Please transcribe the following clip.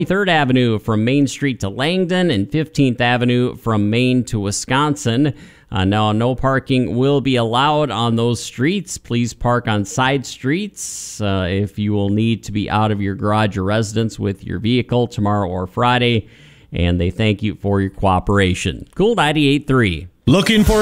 3rd Avenue from Main Street to Langdon and 15th Avenue from Maine to Wisconsin. Now, no parking will be allowed on those streets. Please park on side streets if you will need to be out of your garage or residence with your vehicle tomorrow or Friday. And they thank you for your cooperation. Cool 98.3. Looking for